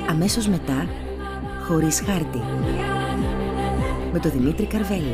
Αμέσως μετά, χωρίς χάρτη, με τον Δημήτρη Καρβέλη.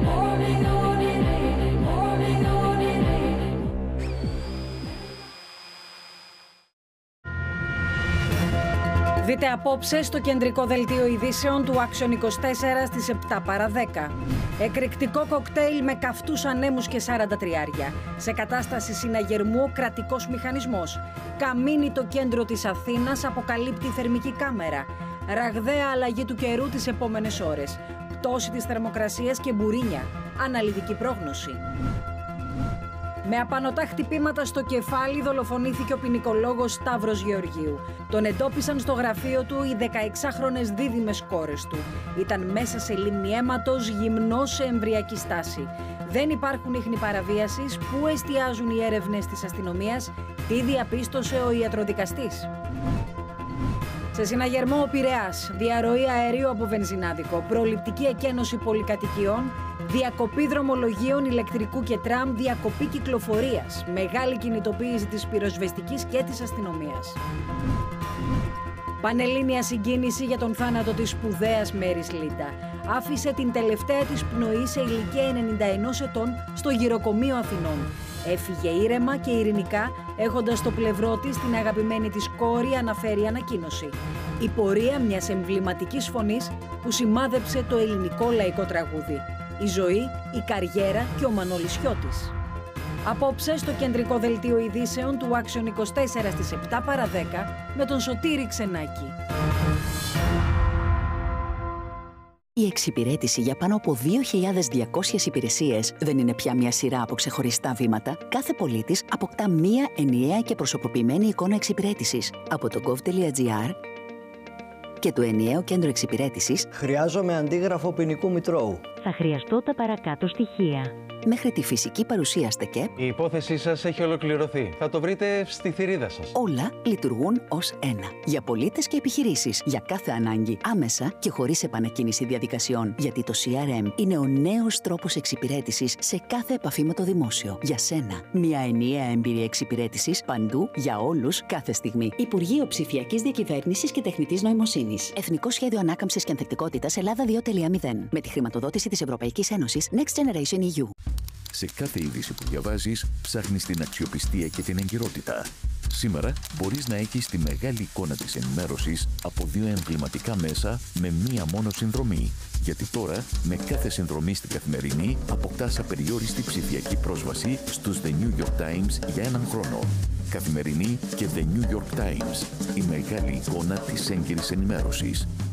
Δείτε απόψε στο κεντρικό δελτίο ειδήσεων του Action 24 στις 7 παρά 10. Εκρηκτικό κοκτέιλ με καυτούς ανέμους και 40 τριάρια. Σε κατάσταση συναγερμού κρατικός μηχανισμός. Καμίνι το κέντρο της Αθήνας αποκαλύπτει θερμική κάμερα. Ραγδαία αλλαγή του καιρού τις επόμενες ώρες. Πτώση της θερμοκρασίας και μπουρίνια. Αναλυτική πρόγνωση. Με απανωτά χτυπήματα στο κεφάλι δολοφονήθηκε ο ποινικολόγος Σταύρος Γεωργίου. Τον εντόπισαν στο γραφείο του οι 16χρονες δίδυμες κόρες του. Ήταν μέσα σε λίμνη αίματος, γυμνός σε εμβρυακή στάση. Δεν υπάρχουν ίχνη παραβίασης. Πού εστιάζουν οι έρευνες της αστυνομίας? Τι διαπίστωσε ο ιατροδικαστής? Σε συναγερμό ο Πειραιάς, διαρροή αερίου από βενζινάδικο, προληπτική εκένωση πολυκατοικιών, διακοπή δρομολογίων ηλεκτρικού και τραμ, διακοπή κυκλοφορίας, μεγάλη κινητοποίηση της πυροσβεστικής και της αστυνομίας. Πανελλήνια συγκίνηση για τον θάνατο της σπουδαίας Μέρης Λίντα. Άφησε την τελευταία της πνοή σε ηλικία 91 ετών στο γυροκομείο Αθηνών. Έφυγε ήρεμα και ειρηνικά, έχοντας στο πλευρό της την αγαπημένη της κόρη, αναφέρει η ανακοίνωση. Η πορεία μιας εμβληματικής φωνής που σημάδεψε το ελληνικό λαϊκό τραγούδι. Η ζωή, η καριέρα και ο Μανώλης Χιώτης. Απόψε στο κεντρικό δελτίο ειδήσεων του Action 24 στις 7 παρά 10 με τον Σωτήρη Ξενάκη. Η εξυπηρέτηση για πάνω από 2.200 υπηρεσίες δεν είναι πια μια σειρά από ξεχωριστά βήματα. Κάθε πολίτης αποκτά μία ενιαία και προσωποποιημένη εικόνα εξυπηρέτησης από το gov.gr και το ενιαίο κέντρο εξυπηρέτησης. Χρειάζομαι αντίγραφο ποινικού μητρώου. Θα χρειαστώ τα παρακάτω στοιχεία. Μέχρι τη φυσική παρουσία στα ΚΕΠ. Η υπόθεσή σας έχει ολοκληρωθεί. Θα το βρείτε στη θηρίδα σας. Όλα λειτουργούν ως ένα. Για πολίτες και επιχειρήσεις. Για κάθε ανάγκη. Άμεσα και χωρίς επανακίνηση διαδικασιών. Γιατί το CRM είναι ο νέος τρόπος εξυπηρέτησης σε κάθε επαφή με το δημόσιο. Για σένα. Μια ενιαία εμπειρία εξυπηρέτησης παντού, για όλους, κάθε στιγμή. Υπουργείο Ψηφιακής Διακυβέρνησης και Τεχνητής Νοημοσύνης. Εθνικό Σχέδιο Ανάκαμψης και Ανθεκτικότητας Ελλάδα 2.0. Με τη χρηματοδότηση της Ευρωπαϊκής Ένωσης Next Generation EU. Σε κάθε είδηση που διαβάζεις, ψάχνεις την αξιοπιστία και την εγκυρότητα. Σήμερα μπορείς να έχεις τη μεγάλη εικόνα της ενημέρωσης από δύο εμβληματικά μέσα με μία μόνο συνδρομή. Γιατί τώρα, με κάθε συνδρομή στην Καθημερινή, αποκτάς απεριόριστη ψηφιακή πρόσβαση στους The New York Times για έναν χρόνο. Καθημερινή και The New York Times. Η μεγάλη εικόνα της έγκυρης ενημέρωσης.